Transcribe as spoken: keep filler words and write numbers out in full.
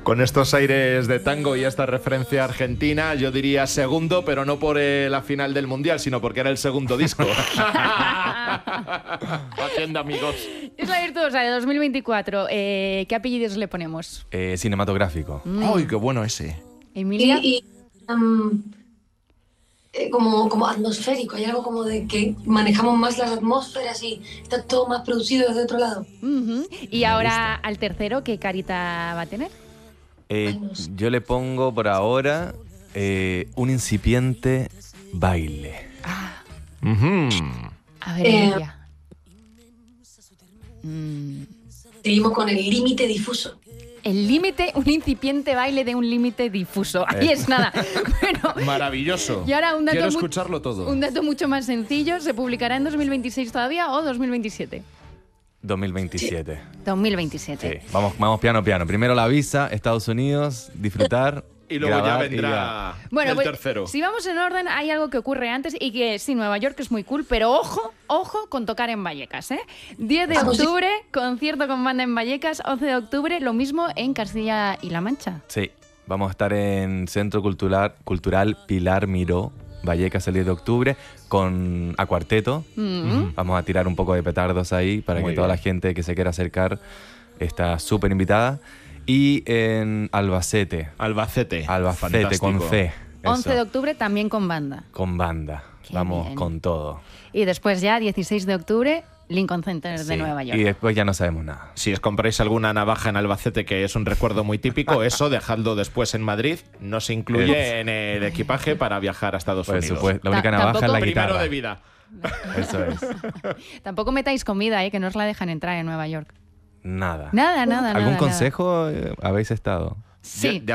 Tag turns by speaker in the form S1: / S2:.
S1: Con estos aires de tango y esta referencia argentina, yo diría segundo, pero no por eh, la final del Mundial, sino porque era el segundo disco. Haciendo amigos.
S2: Isla Virtuosa de dos mil veinticuatro. Eh, ¿Qué apellidos le ponemos?
S3: Eh, cinematográfico.
S2: Mm.
S1: ¡Ay, qué bueno ese!
S2: Emilia.
S4: Y, y, um, eh, como, como atmosférico, hay algo como de que manejamos más las atmósferas y está todo más producido desde otro lado.
S2: Uh-huh. Y ahora al tercero, ¿qué carita va a tener?
S3: Eh, yo le pongo por ahora eh, un incipiente baile.
S2: Ah,
S1: Uh-huh.
S2: a ver,
S4: Eh,
S2: Emilia. Mm.
S4: Seguimos con el límite difuso.
S2: El límite, un incipiente baile de un límite difuso. Ahí
S3: Eh.
S2: es nada. Bueno,
S1: Maravilloso.
S2: y ahora un dato,
S1: Quiero
S2: mu-
S1: escucharlo todo.
S2: un dato mucho más sencillo. ¿Se publicará en dos mil veintiséis todavía o dos mil veintisiete?
S3: dos mil veintisiete.
S2: dos mil veintisiete.
S3: Sí, vamos, vamos piano piano. Primero la visa, Estados Unidos, disfrutar.
S1: Y luego ya
S3: grabar y
S1: vendrá
S2: Bueno,
S1: el
S2: pues,
S1: tercero.
S2: si vamos en orden, hay algo que ocurre antes y que sí, Nueva York es muy cool, pero ojo, ojo con tocar en Vallecas, ¿eh? diez de
S4: Vamos, sí.
S2: octubre, concierto con banda en Vallecas, once de octubre, lo mismo en Castilla y La Mancha.
S3: Sí, vamos a estar en Centro Cultural, Cultural Pilar Miró, Vallecas el diez de octubre, con a cuarteto.
S2: Mm.
S3: Vamos a tirar un poco de petardos ahí para
S1: Muy
S3: que toda
S1: bien.
S3: la gente que se quiera acercar está súper invitada. Y en Albacete,
S1: Albacete.
S3: Albacete con
S1: Fantástico.
S3: C.
S2: once
S3: eso,
S2: de octubre también con banda.
S3: con banda.
S2: Qué
S3: Vamos
S2: bien.
S3: con todo.
S2: Y después ya, dieciséis de octubre, Lincoln Center de
S3: Sí,
S2: Nueva York.
S3: Y después ya no sabemos nada.
S1: Si os compráis alguna navaja en Albacete, que es un recuerdo muy típico, eso dejadlo después en Madrid. No se incluye en el equipaje para viajar a Estados
S3: Por
S1: Unidos.
S3: supuesto, la única
S2: Ta-
S3: navaja es la
S2: tampoco-
S1: Primero
S3: guitarra.
S1: de vida.
S3: Eso es.
S2: Tampoco metáis comida, ¿eh? Que no os la dejan entrar en Nueva York.
S3: Nada.
S2: Nada, nada,
S3: ¿Algún
S2: nada,
S3: consejo eh, habéis estado?
S2: Sí.
S1: Ya-